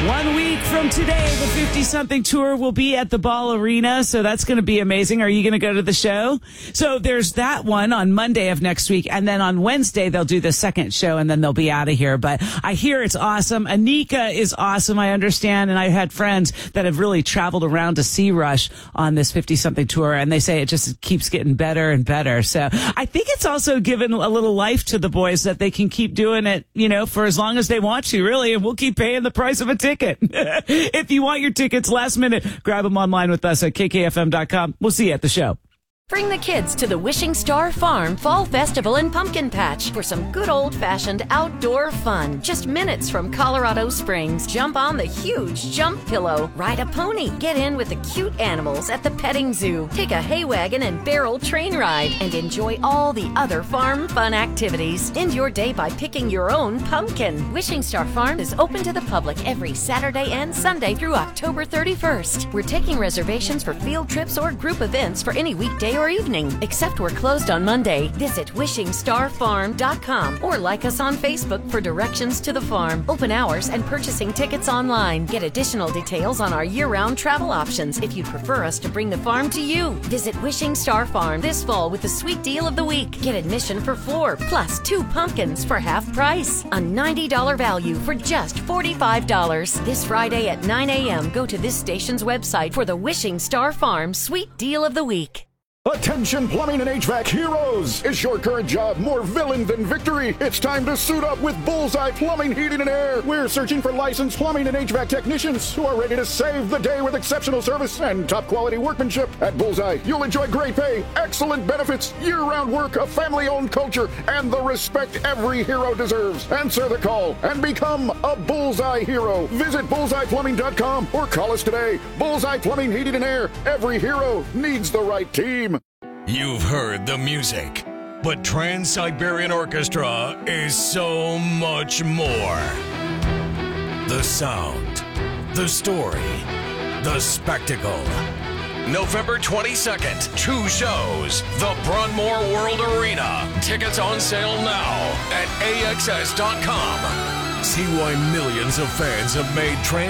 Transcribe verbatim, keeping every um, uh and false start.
One week from today, the fifty-something tour will be at the Ball Arena, so that's going to be amazing. Are you going to go to the show? So there's that one on Monday of next week, and then on Wednesday they'll do the second show, and then they'll be out of here. But I hear it's awesome. Anika is awesome, I understand, and I've had friends that have really traveled around to see Rush on this fifty-something tour, and they say it just keeps getting better and better. So I think it's also given a little life to the boys that they can keep doing it, you know, for as long as they want to, really, and we'll keep paying the price of a ticket. If you want your tickets last minute, grab them online with us at K K F M dot com. We'll see you at the show. Bring the kids to the Wishing Star Farm Fall Festival and Pumpkin Patch for some good old-fashioned outdoor fun. Just minutes from Colorado Springs. Jump on the huge jump pillow. Ride a pony. Get in with the cute animals at the petting zoo. Take a hay wagon and barrel train ride. And enjoy all the other farm fun activities. End your day by picking your own pumpkin. Wishing Star Farm is open to the public every Saturday and Sunday through October thirty-first. We're taking reservations for field trips or group events for any weekday or evening, except we're closed on Monday. Visit wishing star farm dot com or like us on Facebook for directions to the farm, open hours, and purchasing tickets online. Get additional details on our year-round travel options if you'd prefer us to bring the farm to you. Visit Wishing Star Farm this fall with the sweet deal of the week. Get admission for four plus two pumpkins for half price. A ninety dollars value for just forty-five dollars. This Friday at nine a.m. go to this station's website for the Wishing Star Farm sweet deal of the week. Attention plumbing and H V A C heroes! Is your current job more villain than victory? It's time to suit up with Bullseye Plumbing, Heating, and Air. We're searching for licensed plumbing and H V A C technicians who are ready to save the day with exceptional service and top quality workmanship. At Bullseye, you'll enjoy great pay, excellent benefits, year-round work, a family-owned culture, and the respect every hero deserves. Answer the call and become a Bullseye hero. Visit bullseye plumbing dot com or call us today. Bullseye Plumbing, Heating, and Air. Every hero needs the right team. You've heard the music, but Trans-Siberian Orchestra is so much more. The sound, the story, the spectacle. November twenty-second, two shows, the Broadmoor World Arena. Tickets on sale now at A X S dot com. See why millions of fans have made Trans